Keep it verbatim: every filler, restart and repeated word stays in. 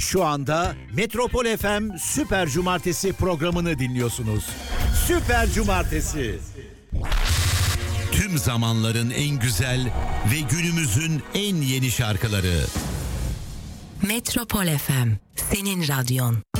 Şu anda Metropol F M Süper Cumartesi programını dinliyorsunuz. Süper Cumartesi. Tüm zamanların en güzel ve günümüzün en yeni şarkıları. Metropol F M, senin radyon.